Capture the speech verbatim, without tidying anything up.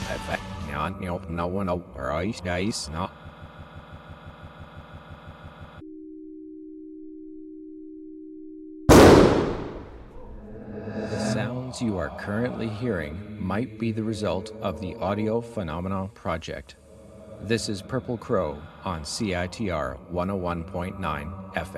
Perfect. No, no, no one over ice, guys. No. The sounds you are currently hearing might be the result of the Audio Phenomena Project. This is Purple Crow on C I T R one oh one point nine F M.